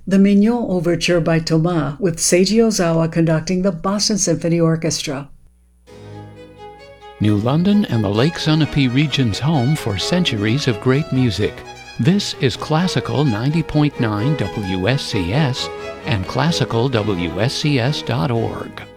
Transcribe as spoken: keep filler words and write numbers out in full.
The Mignon Overture by Thomas, with Seiji Ozawa conducting the Boston Symphony Orchestra. New London and the Lake Sunapee region's home for centuries of great music. This is Classical ninety point nine W S C S and classical W S C S dot org.